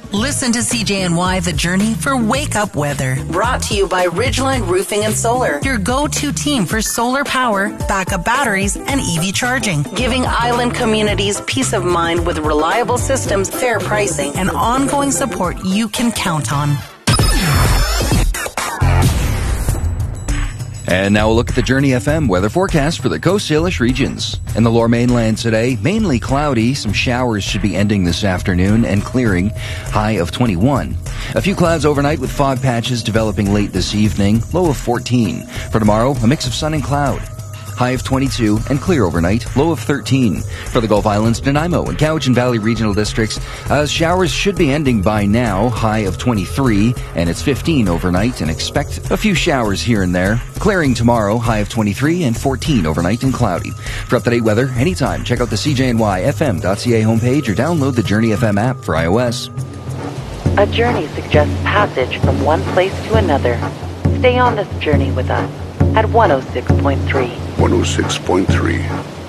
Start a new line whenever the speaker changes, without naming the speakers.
Listen to CJNY The Journey for Wake Up Weather. Brought to you by Ridgeline Roofing and Solar, your go-to team for solar power, backup batteries, and EV charging. Giving island communities peace of mind with reliable systems, fair pricing, and ongoing support you can count on.
And now we'll look at the Journey FM weather forecast for the Coast Salish regions. In the lower mainland today, mainly cloudy. Some showers should be ending this afternoon and clearing. High of 21. A few clouds overnight with fog patches developing late this evening. Low of 14. For tomorrow, a mix of sun and cloud. High of 22 and clear overnight, low of 13. For the Gulf Islands, Nanaimo and Cowichan Valley regional districts, showers should be ending by now, high of 23, and it's 15 overnight, and expect a few showers here and there. Clearing tomorrow, high of 23 and 14 overnight and cloudy. For up-to-date weather, anytime, check out the CJNYFM.ca homepage or download the Journey FM app for iOS.
A journey suggests passage from one place to another. Stay on this journey with us at 106.3.
106.3.